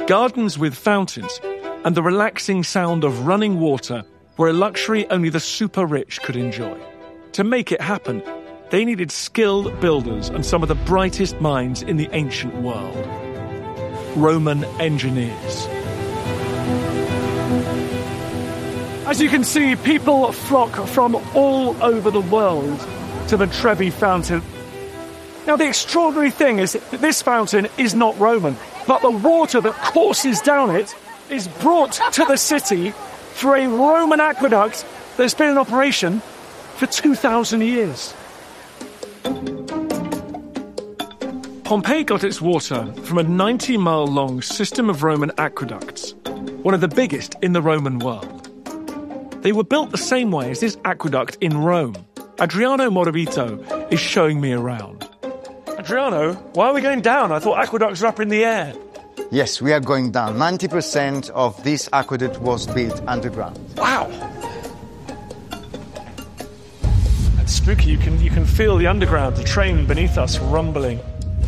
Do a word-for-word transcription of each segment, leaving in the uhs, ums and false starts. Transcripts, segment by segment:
Gardens with fountains and the relaxing sound of running water were a luxury only the super rich could enjoy. To make it happen, they needed skilled builders and some of the brightest minds in the ancient world. Roman engineers. As you can see, people flock from all over the world to the Trevi Fountain. Now, the extraordinary thing is that this fountain is not Roman, but the water that courses down it is brought to the city through a Roman aqueduct that's been in operation for two thousand years. Pompeii got its water from a ninety-mile-long system of Roman aqueducts, one of the biggest in the Roman world. They were built the same way as this aqueduct in Rome. Adriano Morabito is showing me around. Adriano, why are we going down? I thought aqueducts are up in the air. Yes, we are going down. ninety percent of this aqueduct was built underground. Wow! That's spooky. You can, you can feel the underground, the train beneath us rumbling.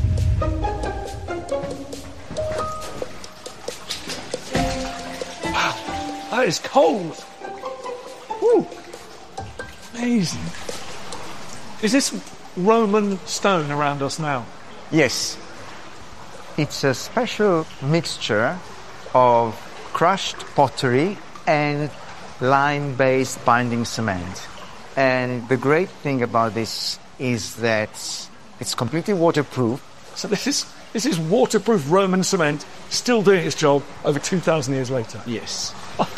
Wow, that is cold. Woo! Amazing. Is this Roman stone around us now? Yes. It's a special mixture of crushed pottery and lime-based binding cement. And the great thing about this is that it's completely waterproof. So this is this is waterproof Roman cement still doing its job over two thousand years later? Yes.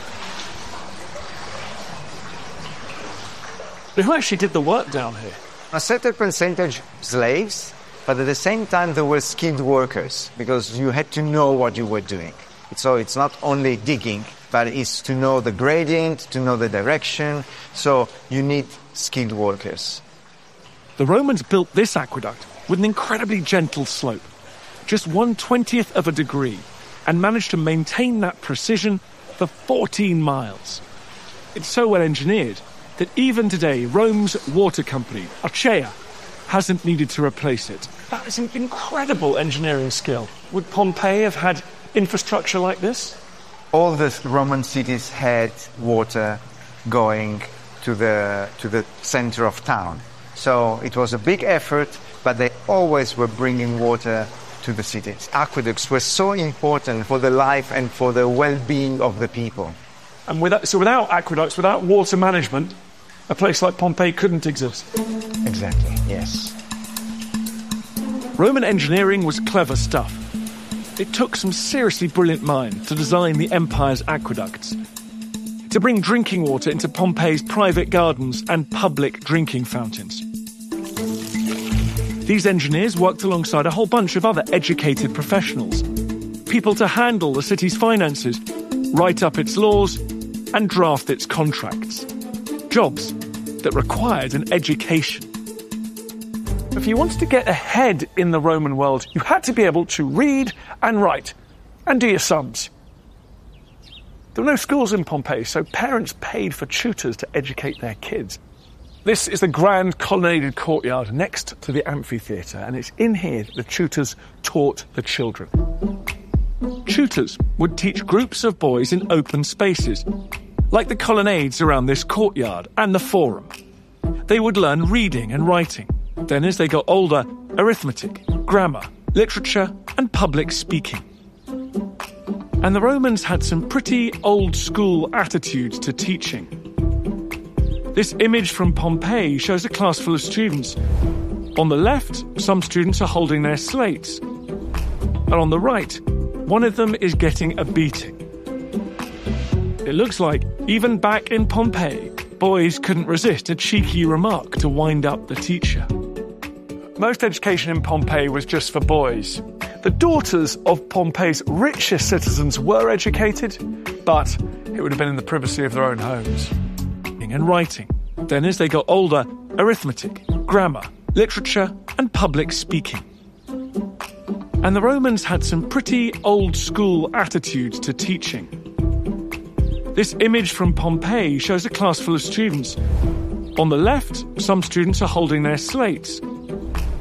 But who actually did the work down here? A certain percentage slaves, but at the same time there were skilled workers because you had to know what you were doing. So it's not only digging, but it's to know the gradient, to know the direction. So you need skilled workers. The Romans built this aqueduct with an incredibly gentle slope, just one twentieth of a degree, and managed to maintain that precision for fourteen miles. It's so well engineered that even today, Rome's water company, Acea, hasn't needed to replace it. That is an incredible engineering skill. Would Pompeii have had infrastructure like this? All the Roman cities had water going to the to the center of town. So it was a big effort, but they always were bringing water to the cities. Aqueducts were so important for the life and for the well-being of the people. And without, so without aqueducts, without water management, a place like Pompeii couldn't exist. Exactly, yes. Roman engineering was clever stuff. It took some seriously brilliant minds to design the empire's aqueducts, to bring drinking water into Pompeii's private gardens and public drinking fountains. These engineers worked alongside a whole bunch of other educated professionals, people to handle the city's finances, write up its laws, and draft its contracts. Jobs that required an education. If you wanted to get ahead in the Roman world, you had to be able to read and write and do your sums. There were no schools in Pompeii, so parents paid for tutors to educate their kids. This is the grand colonnaded courtyard next to the amphitheatre, and it's in here that the tutors taught the children. Tutors would teach groups of boys in open spaces, like the colonnades around this courtyard and the forum. They would learn reading and writing. Then, as they got older, arithmetic, grammar, literature, and public speaking. And the Romans had some pretty old-school attitudes to teaching. This image from Pompeii shows a class full of students. On the left, some students are holding their slates. And on the right, one of them is getting a beating. It looks like, even back in Pompeii, boys couldn't resist a cheeky remark to wind up the teacher. Most education in Pompeii was just for boys. The daughters of Pompeii's richest citizens were educated, but it would have been in the privacy of their own homes. And writing. Then, as they got older, arithmetic, grammar, literature, and public speaking. And the Romans had some pretty old-school attitudes to teaching. This image from Pompeii shows a class full of students. On the left, some students are holding their slates.